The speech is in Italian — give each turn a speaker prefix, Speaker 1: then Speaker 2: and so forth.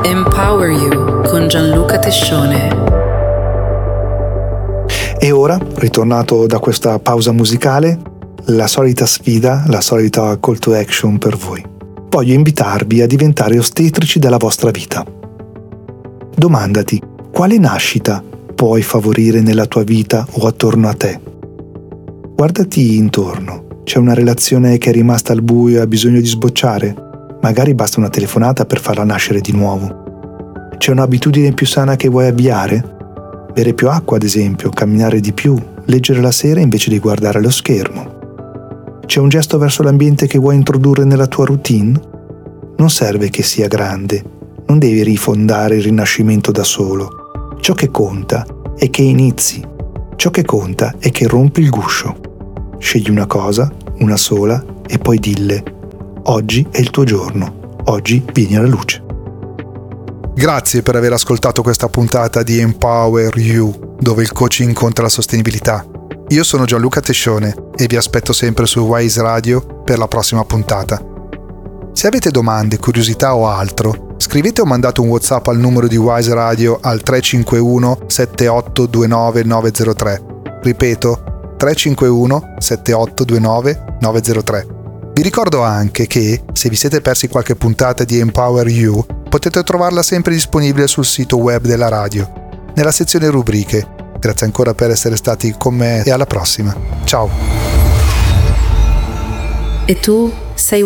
Speaker 1: Empower You con Gianluca Tescione.
Speaker 2: E ora, ritornato da questa pausa musicale, la solita sfida, la solita call to action per voi. Voglio invitarvi a diventare ostetrici della vostra vita. Domandati, quale nascita puoi favorire nella tua vita o attorno a te? Guardati intorno. C'è una relazione che è rimasta al buio e ha bisogno di sbocciare? Magari basta una telefonata per farla nascere di nuovo. C'è un'abitudine più sana che vuoi avviare? Bere più acqua, ad esempio, camminare di più, leggere la sera invece di guardare lo schermo. C'è un gesto verso l'ambiente che vuoi introdurre nella tua routine? Non serve che sia grande, non devi rifondare il rinascimento da solo. Ciò che conta è che inizi, ciò che conta è che rompi il guscio. Scegli una cosa, una sola, e poi dille: oggi è il tuo giorno, oggi vieni alla luce.
Speaker 3: Grazie per aver ascoltato questa puntata di Empower You, dove il coaching incontra la sostenibilità. Io sono Gianluca Tescione e vi aspetto sempre su Wise Radio per la prossima puntata. Se avete domande, curiosità o altro, scrivete o mandate un WhatsApp al numero di Wise Radio al 351 7829 903. Ripeto, 351 7829 903. Vi ricordo anche che, se vi siete persi qualche puntata di Empower You, potete trovarla sempre disponibile sul sito web della radio, nella sezione rubriche. Grazie ancora per essere stati con me e alla prossima. Ciao!
Speaker 1: E tu sei